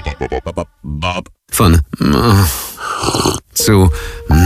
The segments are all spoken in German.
Von zu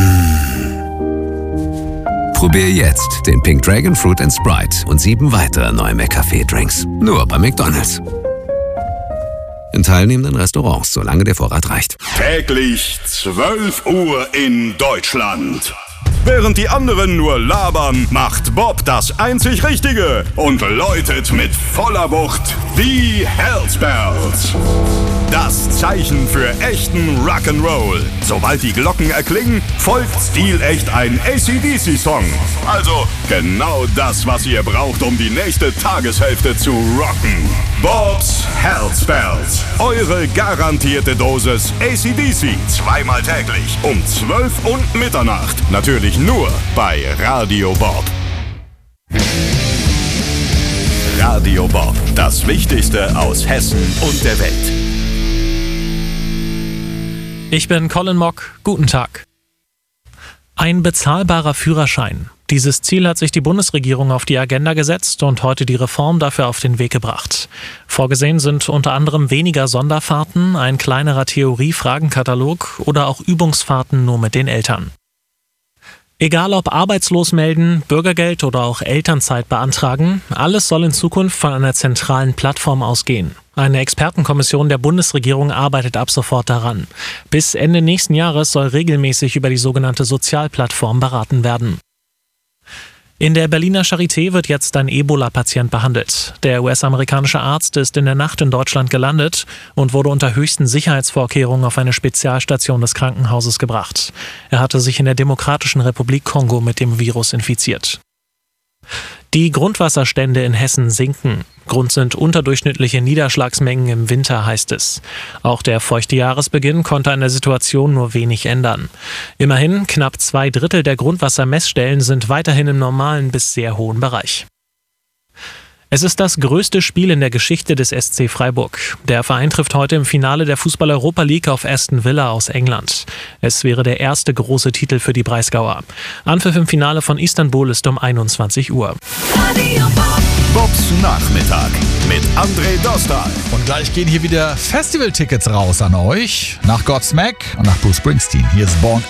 Probier jetzt den Pink Dragon Fruit & Sprite und 7 weitere neue McCafé-Drinks. Nur bei McDonald's. In teilnehmenden Restaurants, solange der Vorrat reicht. Täglich 12 Uhr in Deutschland. Während die anderen nur labern, macht Bob das einzig Richtige und läutet mit voller Wucht die Hell's Bells. Das Zeichen für echten Rock'n'Roll. Sobald die Glocken erklingen, folgt stilecht ein AC/DC-Song. Also genau das, was ihr braucht, um die nächste Tageshälfte zu rocken. Bob's Hell's Bells. Eure garantierte Dosis AC/DC. Zweimal täglich um 12 und Mitternacht. Natürlich nur bei Radio Bob. Radio Bob. Das Wichtigste aus Hessen und der Welt. Ich bin Colin Mock. Guten Tag. Ein bezahlbarer Führerschein. Dieses Ziel hat sich die Bundesregierung auf die Agenda gesetzt und heute die Reform dafür auf den Weg gebracht. Vorgesehen sind unter anderem weniger Sonderfahrten, ein kleinerer Theorie-Fragenkatalog oder auch Übungsfahrten nur mit den Eltern. Egal ob arbeitslos melden, Bürgergeld oder auch Elternzeit beantragen, alles soll in Zukunft von einer zentralen Plattform ausgehen. Eine Expertenkommission der Bundesregierung arbeitet ab sofort daran. Bis Ende nächsten Jahres soll regelmäßig über die sogenannte Sozialplattform beraten werden. In der Berliner Charité wird jetzt ein Ebola-Patient behandelt. Der US-amerikanische Arzt ist in der Nacht in Deutschland gelandet und wurde unter höchsten Sicherheitsvorkehrungen auf eine Spezialstation des Krankenhauses gebracht. Er hatte sich in der Demokratischen Republik Kongo mit dem Virus infiziert. Die Grundwasserstände in Hessen sinken. Grund sind unterdurchschnittliche Niederschlagsmengen im Winter, heißt es. Auch der feuchte Jahresbeginn konnte an der Situation nur wenig ändern. Immerhin, knapp 2/3 der Grundwassermessstellen sind weiterhin im normalen bis sehr hohen Bereich. Es ist das größte Spiel in der Geschichte des SC Freiburg. Der Verein trifft heute im Finale der Fußball-Europa League auf Aston Villa aus England. Es wäre der erste große Titel für die Breisgauer. Anpfiff im Finale von Istanbul ist um 21 Uhr. Bobs Nachmittag mit André Dostal. Und gleich gehen hier wieder Festivaltickets raus an euch. Nach Godsmack und nach Bruce Springsteen. Hier ist Born